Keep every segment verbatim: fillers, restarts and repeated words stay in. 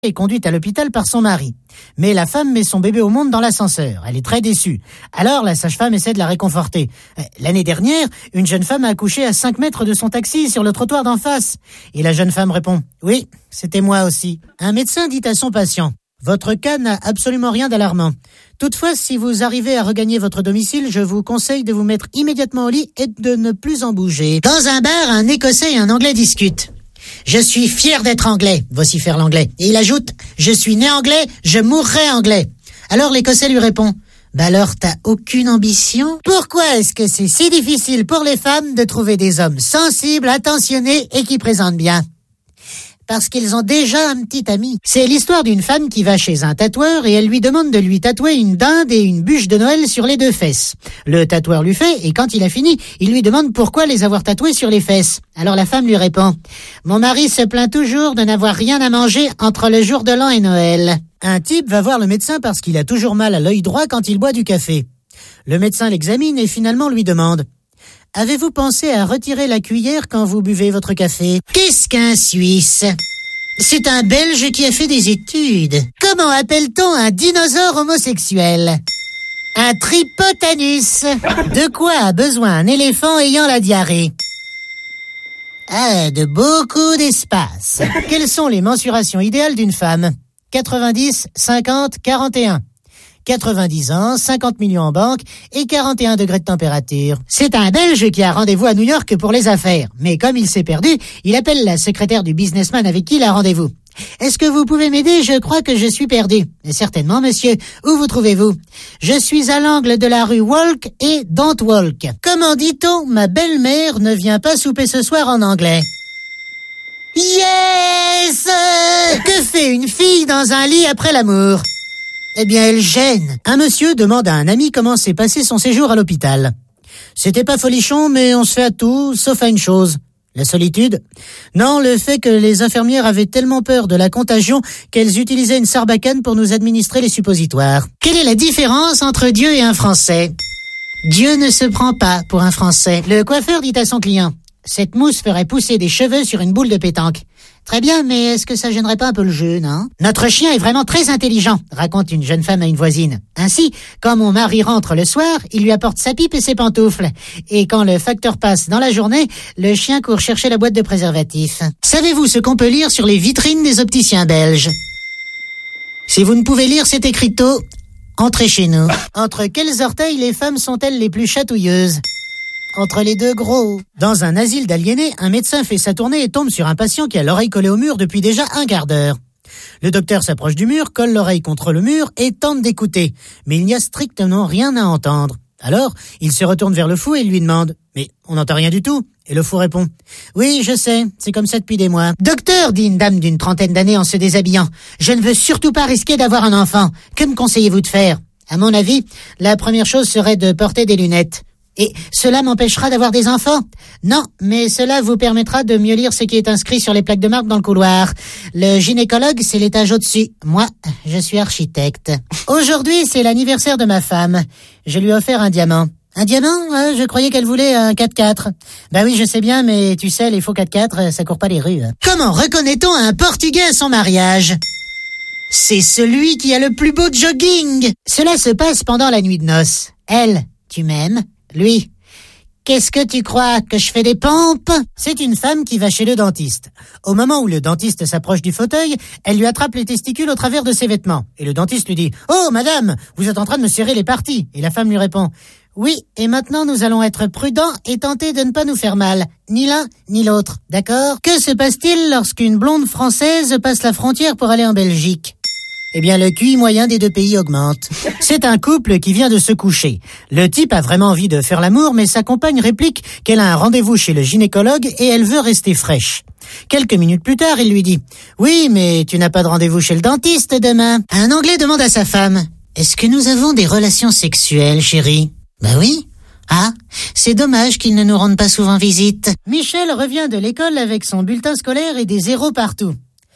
est conduite à l'hôpital par son mari. Mais la femme met son bébé au monde dans l'ascenseur. Elle est très déçue. Alors la sage-femme essaie de la réconforter. L'année dernière, une jeune femme a accouché à cinq mètres de son taxi sur le trottoir d'en face. Et la jeune femme répond « Oui, c'était moi aussi ». Un médecin dit à son patient « Votre cas n'a absolument rien d'alarmant. Toutefois, si vous arrivez à regagner votre domicile, je vous conseille de vous mettre immédiatement au lit et de ne plus en bouger. » Dans un bar, un Écossais et un Anglais discutent. « Je suis fier d'être anglais », vocifère l'anglais. Et il ajoute « Je suis né anglais, je mourrai anglais ». Alors l'Écossais lui répond « Bah alors t'as aucune ambition ? Pourquoi est-ce que c'est si difficile pour les femmes de trouver des hommes sensibles, attentionnés et qui présentent bien ? Parce qu'ils ont déjà un petit ami. » C'est l'histoire d'une femme qui va chez un tatoueur et elle lui demande de lui tatouer une dinde et une bûche de Noël sur les deux fesses. Le tatoueur lui fait et quand il a fini, il lui demande pourquoi les avoir tatouées sur les fesses. Alors la femme lui répond « Mon mari se plaint toujours de n'avoir rien à manger entre le jour de l'an et Noël. » Un type va voir le médecin parce qu'il a toujours mal à l'œil droit quand il boit du café. Le médecin l'examine et finalement lui demande « Avez-vous pensé à retirer la cuillère quand vous buvez votre café ? » Qu'est-ce qu'un Suisse ? C'est un Belge qui a fait des études. Comment appelle-t-on un dinosaure homosexuel ? Un tripotanus. De quoi a besoin un éléphant ayant la diarrhée ? Ah, de beaucoup d'espace. Quelles sont les mensurations idéales d'une femme ? quatre-vingt-dix, cinquante, quarante et un. quatre-vingt-dix ans, cinquante millions en banque et quarante et un degrés de température. C'est un Belge qui a rendez-vous à New York pour les affaires. Mais comme il s'est perdu, il appelle la secrétaire du businessman avec qui il a rendez-vous. « Est-ce que vous pouvez m'aider ? Je crois que je suis perdu. »« Certainement, monsieur. Où vous trouvez-vous ? » ?»« Je suis à l'angle de la rue Walk et Don't Walk. »« Comment dit-on ? Ma belle-mère ne vient pas souper ce soir en anglais. » Yes ! Que fait une fille dans un lit après l'amour ? Eh bien, elle gêne. Un monsieur demande à un ami comment s'est passé son séjour à l'hôpital. C'était pas folichon, mais on se fait à tout, sauf à une chose. La solitude ? Non, le fait que les infirmières avaient tellement peur de la contagion qu'elles utilisaient une sarbacane pour nous administrer les suppositoires. Quelle est la différence entre Dieu et un Français ? Dieu ne se prend pas pour un Français. Le coiffeur dit à son client « Cette mousse ferait pousser des cheveux sur une boule de pétanque. » Très bien, mais est-ce que ça gênerait pas un peu le jeu, non ? Notre chien est vraiment très intelligent, raconte une jeune femme à une voisine. Ainsi, quand mon mari rentre le soir, il lui apporte sa pipe et ses pantoufles. Et quand le facteur passe dans la journée, le chien court chercher la boîte de préservatifs. Savez-vous ce qu'on peut lire sur les vitrines des opticiens belges ? Si vous ne pouvez lire cet écriteau, entrez chez nous. Entre quels orteils les femmes sont-elles les plus chatouilleuses ? Entre les deux gros. Dans un asile d'aliénés, un médecin fait sa tournée et tombe sur un patient qui a l'oreille collée au mur depuis déjà un quart d'heure. Le docteur s'approche du mur, colle l'oreille contre le mur et tente d'écouter. Mais il n'y a strictement rien à entendre. Alors, il se retourne vers le fou et lui demande « Mais on n'entend rien du tout ?» Et le fou répond « Oui, je sais, c'est comme ça depuis des mois. »« Docteur, dit une dame d'une trentaine d'années en se déshabillant, je ne veux surtout pas risquer d'avoir un enfant. Que me conseillez-vous de faire ? À mon avis, la première chose serait de porter des lunettes. » Et cela m'empêchera d'avoir des enfants ? Non, mais cela vous permettra de mieux lire ce qui est inscrit sur les plaques de marbre dans le couloir. Le gynécologue, c'est l'étage au-dessus. Moi, je suis architecte. Aujourd'hui, c'est l'anniversaire de ma femme. Je lui ai offert un diamant. Un diamant ? euh, Je croyais qu'elle voulait un quatre-quatre. Bah oui, je sais bien, mais tu sais, les faux quatre-quatre, ça court pas les rues. Comment reconnaît-on un Portugais à son mariage ? C'est celui qui a le plus beau jogging. Cela se passe pendant la nuit de noces. Elle, tu m'aimes ? Lui, qu'est-ce que tu crois, que je fais des pompes ? C'est une femme qui va chez le dentiste. Au moment où le dentiste s'approche du fauteuil, elle lui attrape les testicules au travers de ses vêtements. Et le dentiste lui dit « Oh, madame, vous êtes en train de me serrer les parties !» Et la femme lui répond « Oui, et maintenant nous allons être prudents et tenter de ne pas nous faire mal. Ni l'un, ni l'autre, d'accord ? Que se passe-t-il lorsqu'une blonde française passe la frontière pour aller en Belgique ? Eh bien, le Q I moyen des deux pays augmente. C'est un couple qui vient de se coucher. Le type a vraiment envie de faire l'amour, mais sa compagne réplique qu'elle a un rendez-vous chez le gynécologue et elle veut rester fraîche. Quelques minutes plus tard, il lui dit « Oui, mais tu n'as pas de rendez-vous chez le dentiste demain ?» Un Anglais demande à sa femme « Est-ce que nous avons des relations sexuelles, chérie ?»« Ben oui. »« Ah, c'est dommage qu'ils ne nous rendent pas souvent visite. » Michel revient de l'école avec son bulletin scolaire et des zéros partout.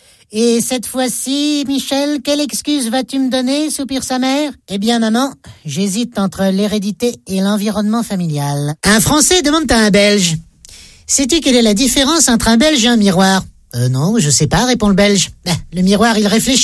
Et cette fois-ci, Michel, quelle excuse vas-tu me donner, soupire sa mère ? Eh bien, maman, j'hésite entre l'hérédité et l'environnement familial. Un Français demande à un Belge « Sais-tu quelle est la différence entre un Belge et un miroir ?»« Euh, non, je sais pas, répond le Belge. Ah, le miroir, il réfléchit.